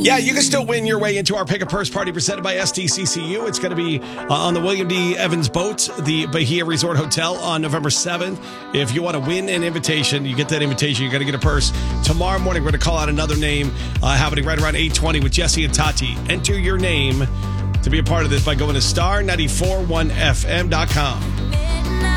Yeah, you can still win your way into our Pick a Purse party presented by SDCCU. It's going to be on the William D. Evans boat, the Bahia Resort Hotel on November 7th. If you want to win an invitation, you get that invitation, you're going to get a purse. Tomorrow morning, we're going to call out another name happening right around 8:20 with Jesse and Tati. Enter your name to be a part of this by going to star941fm.com.